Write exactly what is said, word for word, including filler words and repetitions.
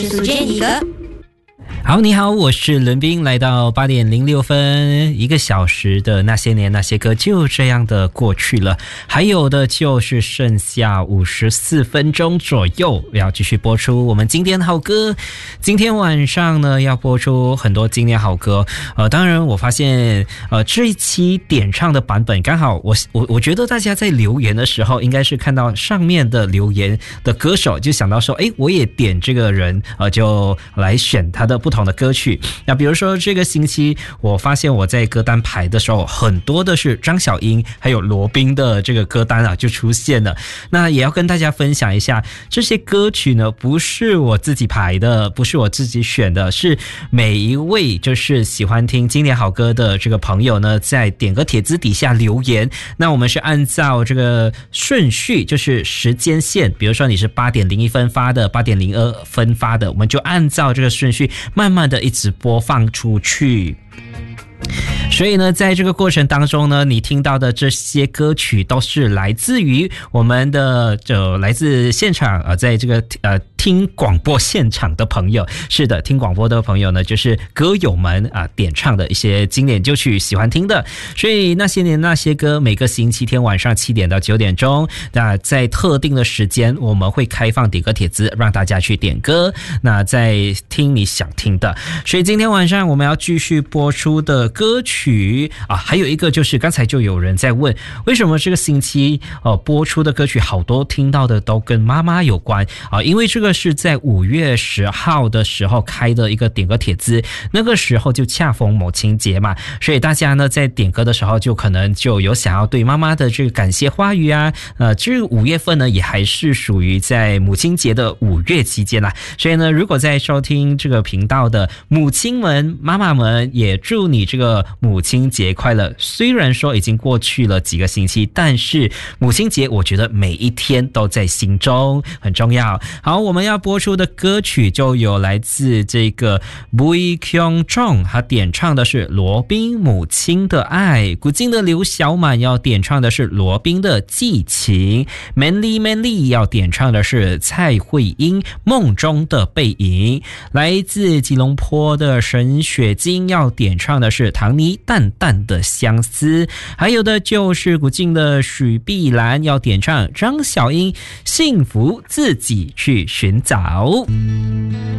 组建一个。 好，你好，我是伦斌，来到八点零六分，一个小时的那些年那些歌就这样的过去了，还有的就是剩下五十四分钟左右要继续播出我们经典好歌。今天晚上呢要播出很多经典好歌，呃，当然我发现呃这一期点唱的版本刚好我我我觉得大家在留言的时候应该是看到上面的留言的歌手，就想到说，诶，我也点这个人，呃，就来选他的不同的歌曲。那比如说这个星期我发现我在歌单排的时候很多的是张小英还有罗宾的这个歌单啊就出现了。那也要跟大家分享一下，这些歌曲呢不是我自己排的，不是我自己选的，是每一位就是喜欢听经典好歌的这个朋友呢在点歌帖子底下留言。那我们是按照这个顺序，就是时间线，比如说你是八点零一分发的，八点零二分发的，我们就按照这个顺序慢慢的一直播放出去。所以呢在这个过程当中呢，你听到的这些歌曲都是来自于我们的就来自现场呃，在这个呃听广播现场的朋友，是的，听广播的朋友呢就是歌友们啊、呃、点唱的一些经典歌曲喜欢听的。所以那些年那些歌每个星期天晚上七点到九点钟，那在特定的时间我们会开放点歌帖子让大家去点歌，那在听你想听的。所以今天晚上我们要继续播出的歌曲啊，还有一个就是刚才就有人在问，为什么这个星期呃播出的歌曲好多听到的都跟妈妈有关啊？因为这个是在五月十号的时候开的一个点歌帖子，那个时候就恰逢母亲节嘛，所以大家呢在点歌的时候就可能就有想要对妈妈的这个感谢话语啊。呃，这个五月份呢也还是属于在母亲节的五月期间啦，所以呢如果在收听这个频道的母亲们妈妈们，也祝你这个母亲节快乐。虽然说已经过去了几个星期，但是母亲节我觉得每一天都在心中，很重要。好，我们要播出的歌曲就有来自这个 Bui Kyung Chong， 他点唱的是罗宾母亲的爱。古今的刘小满要点唱的是罗宾的寄情。 Manly Manly 要点唱的是蔡慧英梦中的背影。来自吉隆坡的沈雪晶要点唱的是唐尼淡淡的相思。还有的就是古晋的许碧兰要点唱张小英幸福自己去寻找。